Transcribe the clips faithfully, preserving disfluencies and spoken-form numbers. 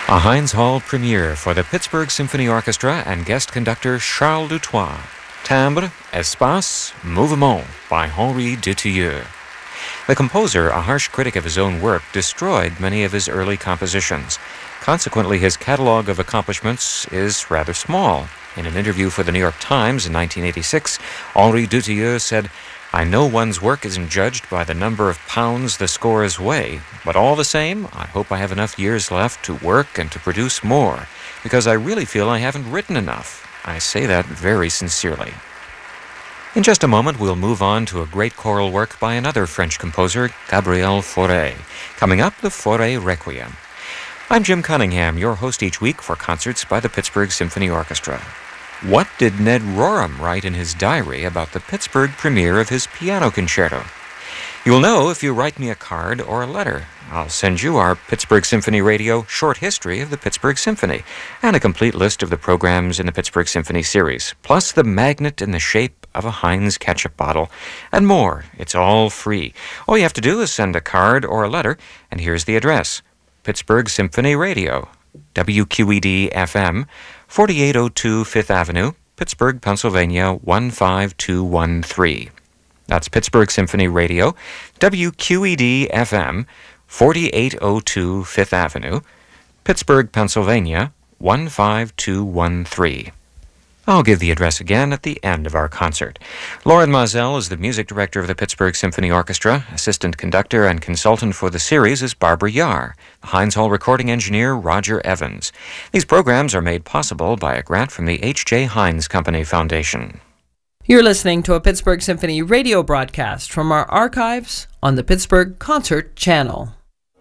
A Heinz Hall premiere for the Pittsburgh Symphony Orchestra and guest conductor Charles Dutoit. Timbre, Espace, Mouvement by Henri Dutilleux. The composer, a harsh critic of his own work, destroyed many of his early compositions. Consequently, his catalog of accomplishments is rather small. In an interview for the New York Times in nineteen eighty-six, Henri Dutilleux said, "I know one's work isn't judged by the number of pounds the scores weigh, but all the same, I hope I have enough years left to work and to produce more, because I really feel I haven't written enough. I say that very sincerely." In just a moment, we'll move on to a great choral work by another French composer, Gabriel Fauré. Coming up, the Fauré Requiem. I'm Jim Cunningham, your host each week for concerts by the Pittsburgh Symphony Orchestra. What did Ned Rorem write in his diary about the Pittsburgh premiere of his piano concerto? You'll know if you write me a card or a letter. I'll send you our Pittsburgh Symphony Radio short history of the Pittsburgh Symphony and a complete list of the programs in the Pittsburgh Symphony series, plus the magnet in the shape of a Heinz ketchup bottle, and more. It's all free. All you have to do is send a card or a letter, and here's the address. Pittsburgh Symphony Radio, W Q E D F M, forty-eight oh two Fifth Avenue, Pittsburgh, Pennsylvania, one five two one three. That's Pittsburgh Symphony Radio, W Q E D F M, forty-eight oh two Fifth Avenue, Pittsburgh, Pennsylvania, one five two one three. I'll give the address again at the end of our concert. Lauren Mazel is the music director of the Pittsburgh Symphony Orchestra. Assistant conductor and consultant for the series is Barbara Yar. The Heinz Hall recording engineer, Roger Evans. These programs are made possible by a grant from the H J. Heinz Company Foundation. You're listening to a Pittsburgh Symphony radio broadcast from our archives on the Pittsburgh Concert Channel.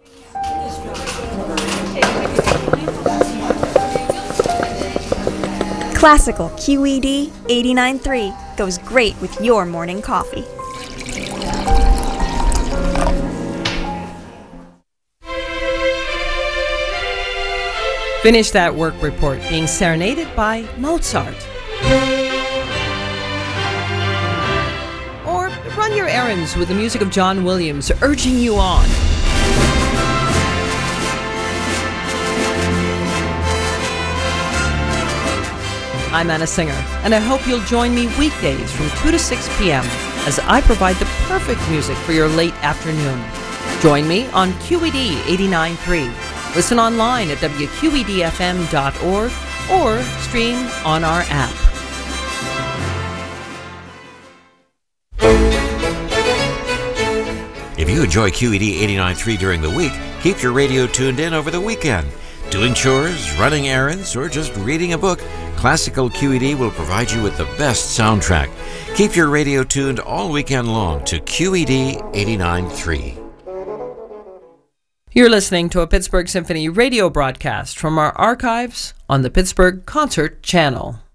Classical Q E D eighty-nine point three goes great with your morning coffee. Finish that work report being serenaded by Mozart. Or run your errands with the music of John Williams urging you on. I'm Anna Singer, and I hope you'll join me weekdays from two to six p.m. as I provide the perfect music for your late afternoon. Join me on Q E D eighty-nine point three. Listen online at W Q E D F M dot org or stream on our app. If you enjoy Q E D eighty-nine point three during the week, keep your radio tuned in over the weekend. Doing chores, running errands, or just reading a book, Classical Q E D will provide you with the best soundtrack. Keep your radio tuned all weekend long to Q E D eighty-nine point three. You're listening to a Pittsburgh Symphony radio broadcast from our archives on the Pittsburgh Concert Channel.